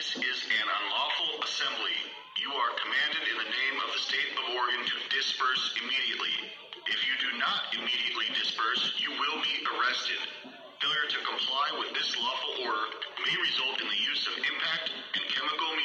This is an unlawful assembly. You are commanded in the name of the state of Oregon to disperse immediately. If you do not immediately disperse, you will be arrested. Failure to comply with this lawful order may result in the use of impact and chemical